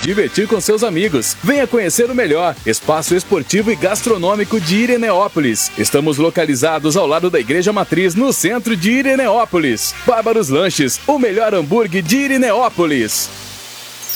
divertir com seus amigos. Venha conhecer o melhor espaço esportivo e gastronômico de Ireneópolis. Estamos localizados ao lado da Igreja Matriz, no centro de Ireneópolis. Bárbaros Lanches, o melhor hambúrguer de Ireneópolis.